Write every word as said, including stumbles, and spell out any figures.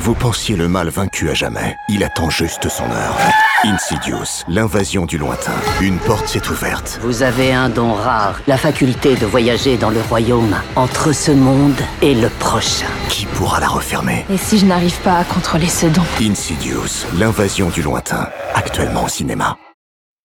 Vous pensiez le mal vaincu à jamais. Il attend juste son heure. Insidious, l'invasion du lointain. Une porte s'est ouverte. Vous avez un don rare, la faculté de voyager dans le royaume, entre ce monde et le prochain. Qui pourra la refermer? Et si je n'arrive pas à contrôler ce don? Insidious, l'invasion du lointain. Actuellement au cinéma.